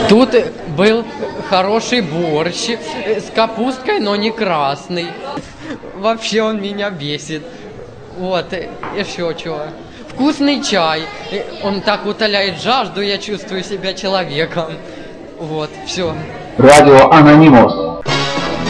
Тут был хороший борщ с капусткой, но не красный. Вообще он меня бесит. Вот, еще чего. Вкусный чай. Он так утоляет жажду, я чувствую себя человеком. Вот, все. Radio Anonymous.